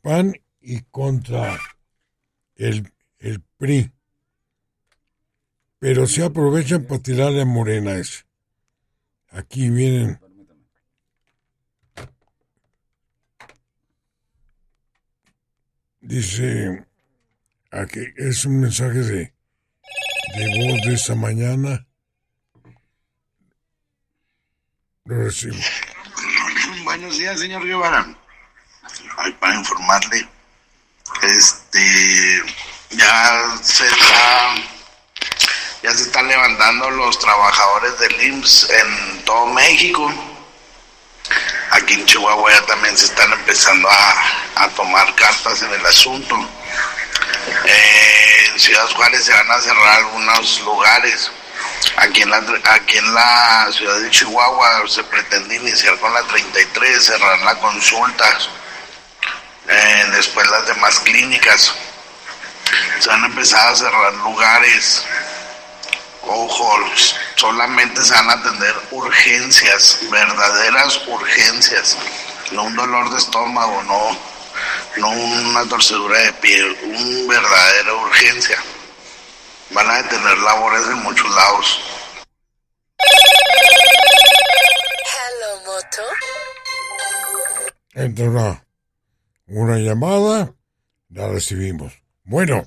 PAN y contra el PRI. Pero se aprovechan para tirarle a Morena ese. Aquí vienen. Dice, aquí es un mensaje de voz de esta mañana. Lo recibo. Buenos días, señor Guevara. Ay, para informarle, ya se están levantando los trabajadores del IMSS en todo México. Aquí en Chihuahua ya también se están empezando a tomar cartas en el asunto. En Ciudad Juárez se van a cerrar algunos lugares. Aquí en la ciudad de Chihuahua se pretende iniciar con la 33, cerrar la consulta. Después las demás clínicas. Se van a empezar a cerrar lugares. Ojo, solamente se van a atender urgencias, verdaderas urgencias. No un dolor de estómago, no una torcedura de pie, una verdadera urgencia. Van a detener labores en muchos lados. Hello, Moto. Entra una llamada, la recibimos. Bueno.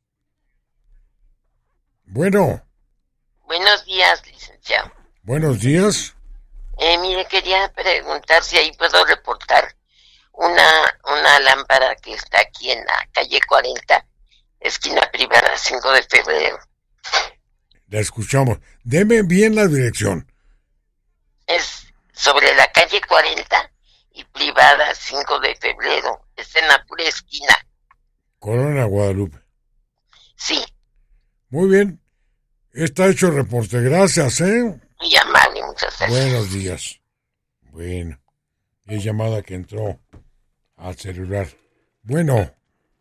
Buenos días, licenciado. Buenos días. Mire, quería preguntar si ahí puedo reportar una lámpara que está aquí en la calle 40, esquina privada 5 de febrero. La escuchamos. Deme bien la dirección. Es sobre la calle 40 y privada 5 de febrero. Es en la pura esquina. Colonia Guadalupe. Sí. Muy bien. Está hecho el reporte. Gracias, Muy amable, muchas gracias. Buenos días. Bueno. Es llamada que entró al celular. Bueno.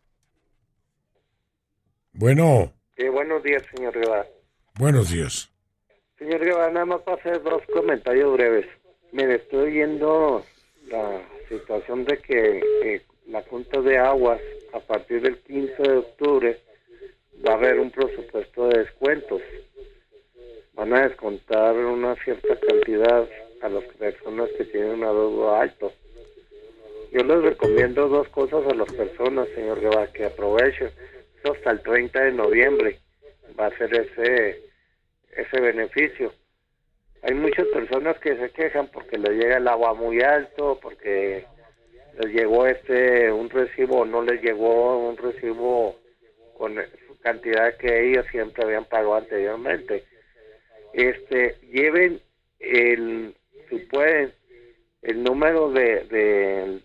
Buenos días, señor Guevara. Buenos días. Señor Guevara, nada más para hacer dos comentarios breves. Me estoy viendo la situación de que la Junta de Aguas, a partir del 15 de octubre, va a haber un presupuesto de descuentos. Van a descontar una cierta cantidad a las personas que tienen un adeudo alto. Yo les recomiendo dos cosas a las personas, señor Guevara, que aprovechen. Eso hasta el 30 de noviembre va a ser ese beneficio. Hay muchas personas que se quejan porque les llega el agua muy alto, porque les llegó un recibo, no les llegó un recibo con su cantidad que ellos siempre habían pagado anteriormente. Lleven si pueden, el número del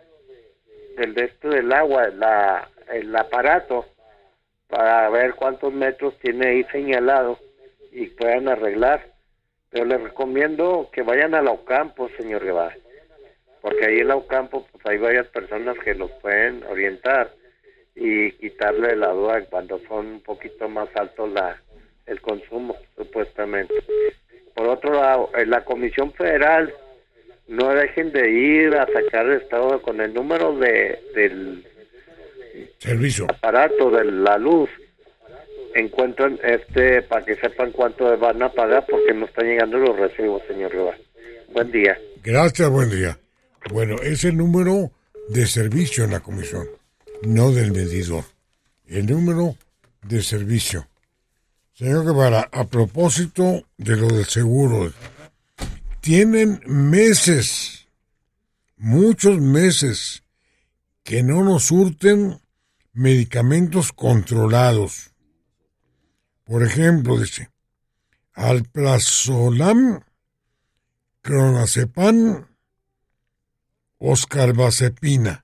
agua, el aparato, para ver cuántos metros tiene ahí señalado y puedan arreglar. Pero les recomiendo que vayan a la Ocampo, señor Guevara, porque ahí en la Ocampo pues hay varias personas que los pueden orientar y quitarle la duda cuando son un poquito más alto el consumo, supuestamente. Por otro lado, en la Comisión Federal, no dejen de ir a sacar el estado con el número del servicio, aparato de la luz. Encuentran para que sepan cuánto van a pagar, porque no están llegando los recibos, señor Guevara. Buen día. Gracias, buen día. Bueno, es el número de servicio en la comisión, no del medidor. El número de servicio. Señor Guevara, a propósito de lo del seguro, tienen meses, muchos meses, que no nos surten medicamentos controlados. Por ejemplo, dice, alprazolam, clonazepam, oscarbazepina.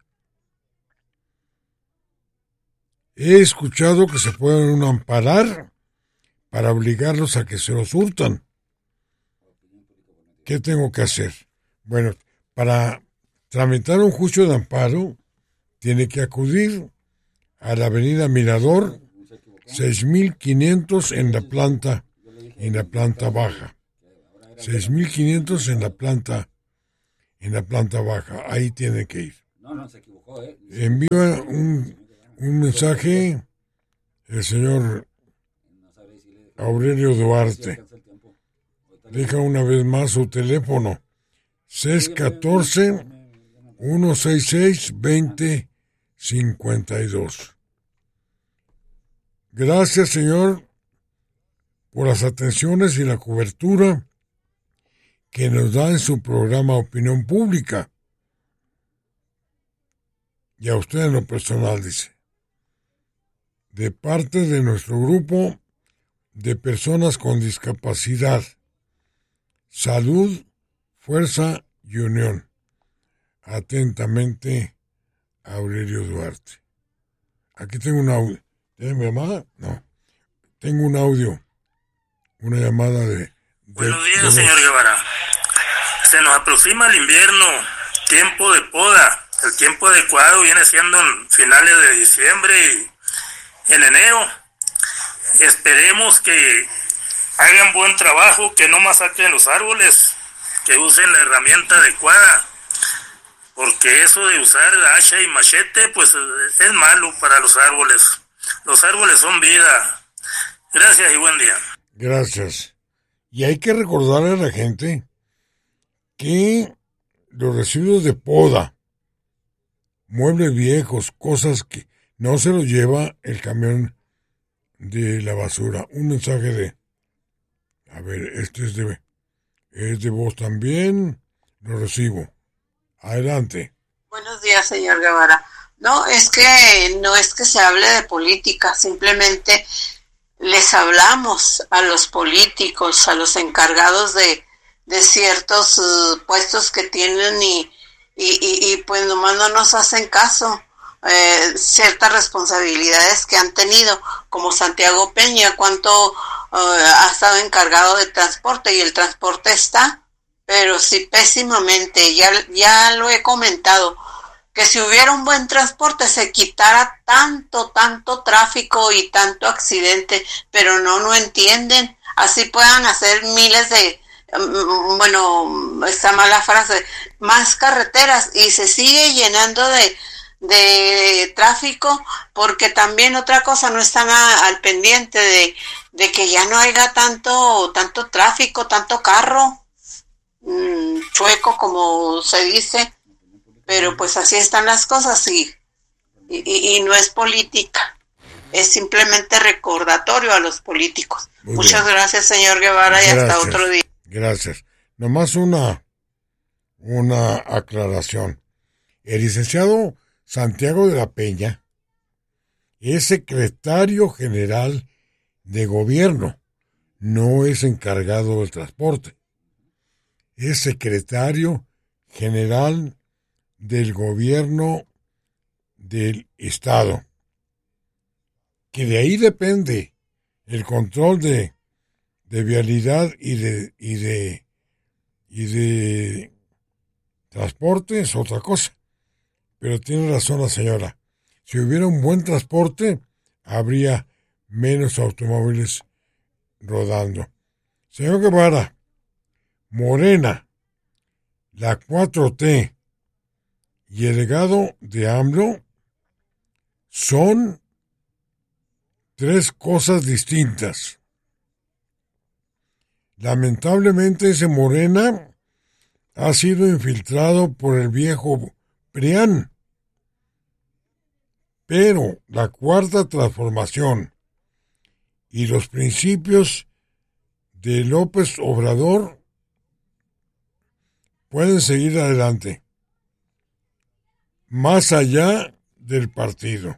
He escuchado que se pueden amparar para obligarlos a que se los surtan. ¿Qué tengo que hacer? Bueno, para tramitar un juicio de amparo, tiene que acudir a la avenida Mirador, 6500 en la planta baja. 6500 en la planta baja. Ahí tiene que ir. No, se equivocó, Envía un mensaje el señor Aurelio Duarte. Deja una vez más su teléfono. 614-166-2052. Gracias, señor, por las atenciones y la cobertura que nos da en su programa Opinión Pública. Y a usted en lo personal, dice, de parte de nuestro grupo de personas con discapacidad, salud, fuerza y unión. Atentamente, Aurelio Duarte. Aquí tengo un audio. ¿Tiene llamada? No. Tengo un audio. Una llamada de... Buenos días, señor Guevara. Se nos aproxima el invierno, tiempo de poda. El tiempo adecuado viene siendo en finales de diciembre y en enero. Esperemos que hagan buen trabajo, que no masacren los árboles, que usen la herramienta adecuada, porque eso de usar hacha y machete pues es malo para los árboles. Los árboles son vida. Gracias y buen día. Gracias. Y hay que recordarle a la gente que los residuos de poda, muebles viejos, cosas que no se los lleva el camión de la basura. Un mensaje de... A ver, este es de voz también. Lo recibo. Adelante. Buenos días, señor Guevara. No es que se hable de política, simplemente les hablamos a los políticos, a los encargados de ciertos puestos que tienen y pues nomás no nos hacen caso. Ciertas responsabilidades que han tenido, como Santiago Peña, cuánto ha estado encargado de transporte y el transporte está, pero sí pésimamente. Ya lo he comentado, que si hubiera un buen transporte se quitara tanto tráfico y tanto accidente, pero no entienden. Así puedan hacer miles de, bueno, esta mala frase, más carreteras y se sigue llenando de tráfico, porque también otra cosa, no están al pendiente de que ya no haya tanto tráfico, tanto carro chueco, como se dice, pero pues así están las cosas y no es política, es simplemente recordatorio a los políticos. Muchas gracias, señor Guevara, y hasta otro día. Gracias. Nomás una aclaración. El licenciado Santiago de la Peña es secretario general de gobierno, no es encargado del transporte. Es secretario general del gobierno del estado, que de ahí depende el control de vialidad y de transporte, es otra cosa. Pero tiene razón la señora. Si hubiera un buen transporte, habría menos automóviles rodando. Señor Guevara, Morena, la 4T y el legado de AMLO son tres cosas distintas. Lamentablemente ese Morena ha sido infiltrado por el viejo PRIAN. Pero la cuarta transformación y los principios de López Obrador pueden seguir adelante, más allá del partido.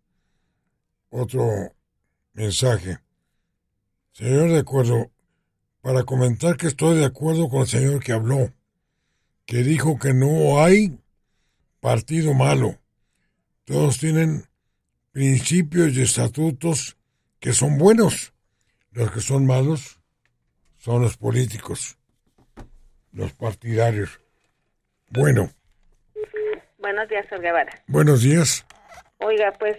Otro mensaje. Señor, de acuerdo, para comentar que estoy de acuerdo con el señor que habló, que dijo que no hay partido malo. Todos tienen principios y estatutos que son buenos. Los que son malos son los políticos, los partidarios. Bueno. Buenos días, señor Guevara. Buenos días. Oiga, pues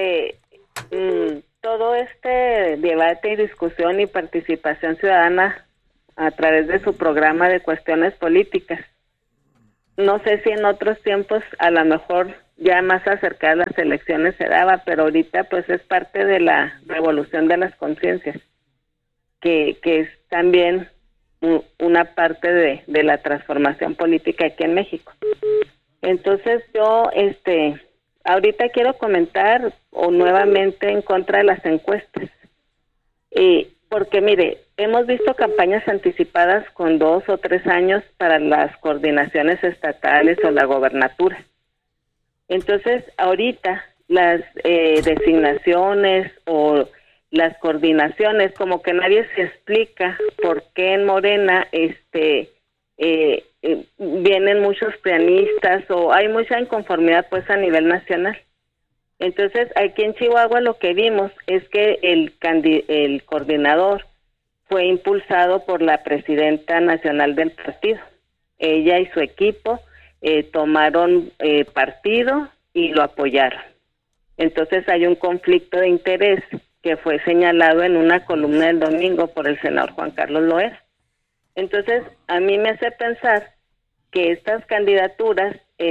todo este debate y discusión y participación ciudadana a través de su programa de cuestiones políticas, no sé si en otros tiempos a lo mejor ya más acercadas las elecciones se daba, pero ahorita pues es parte de la revolución de las conciencias, que es también una parte de la transformación política aquí en México. Entonces yo ahorita quiero comentar nuevamente en contra de las encuestas, porque mire, hemos visto campañas anticipadas con 2 o 3 años para las coordinaciones estatales o la gobernatura. Entonces ahorita las designaciones o las coordinaciones, como que nadie se explica por qué en Morena vienen muchos prianistas o hay mucha inconformidad pues a nivel nacional. Entonces aquí en Chihuahua lo que vimos es que el coordinador fue impulsado por la presidenta nacional del partido. Ella y su equipo tomaron partido y lo apoyaron. Entonces hay un conflicto de interés que fue señalado en una columna del domingo por el senador Juan Carlos Loera. Entonces, a mí me hace pensar que estas candidaturas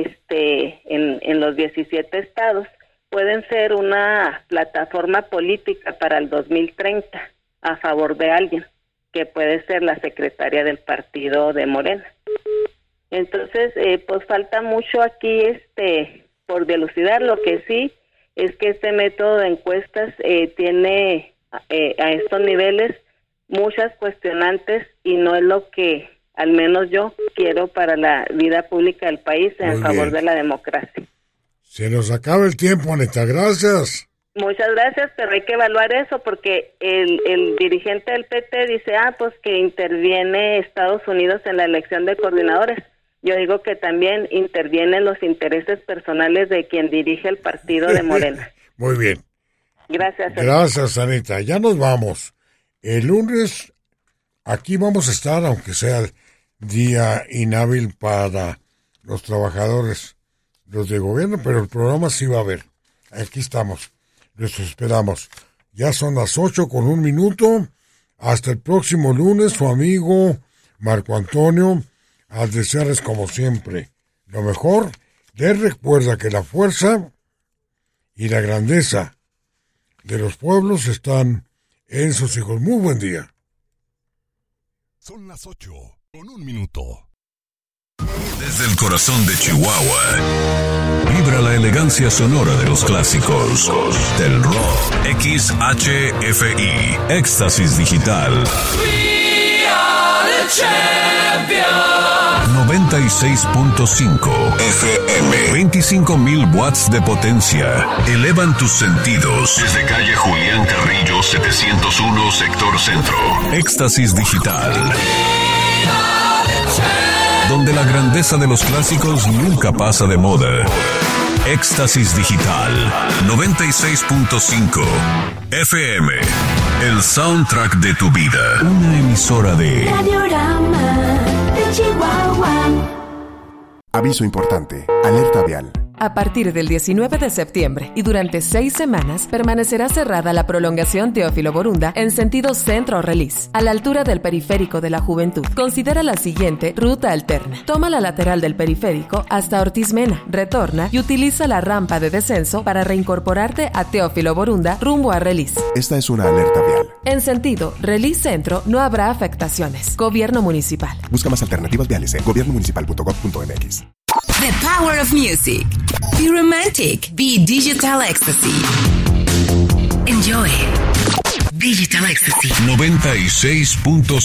en los 17 estados pueden ser una plataforma política para el 2030 a favor de alguien, que puede ser la secretaria del partido de Morena. Entonces, pues falta mucho aquí por dilucidar. Lo que sí es que este método de encuestas tiene a estos niveles muchas cuestionantes y no es lo que al menos yo quiero para la vida pública del país en favor de la democracia. Se nos acaba el tiempo, Anita, gracias. Muchas gracias, pero hay que evaluar eso porque el dirigente del PT dice, pues que interviene Estados Unidos en la elección de coordinadores. Yo digo que también intervienen los intereses personales de quien dirige el partido de Morena. Muy bien. Gracias. Gracias, Anita. Ya nos vamos. El lunes aquí vamos a estar, aunque sea el día inhábil para los trabajadores, los de gobierno, pero el programa sí va a haber. Aquí estamos. Los esperamos. Ya son las 8:01. Hasta el próximo lunes, su amigo Marco Antonio. Al desearles como siempre lo mejor, les recuerda que la fuerza y la grandeza de los pueblos están en sus hijos. Muy buen día. Son las 8:01. Desde el corazón de Chihuahua, vibra la elegancia sonora de los clásicos del rock. XHFI, Éxtasis Digital. We are the champions. 96.5 FM. 25,000 watts de potencia. Elevan tus sentidos. Desde calle Julián Carrillo, 701, sector centro. Éxtasis Digital. Donde la grandeza de los clásicos nunca pasa de moda. Éxtasis Digital. 96.5 FM. El soundtrack de tu vida. Una emisora de Radiorama de Chihuahua. Aviso importante. Alerta vial. A partir del 19 de septiembre y durante 6 semanas permanecerá cerrada la prolongación Teófilo Borunda en sentido centro-Relis, a la altura del Periférico de la Juventud. Considera la siguiente ruta alterna. Toma la lateral del periférico hasta Ortiz Mena, retorna y utiliza la rampa de descenso para reincorporarte a Teófilo Borunda rumbo a Relis. Esta es una alerta vial. En sentido Relis Centro no habrá afectaciones. Gobierno Municipal. Busca más alternativas viales en gobiernomunicipal.gov.mx. The power of music. Be romantic. Be digital ecstasy. Enjoy. Digital ecstasy. 96.5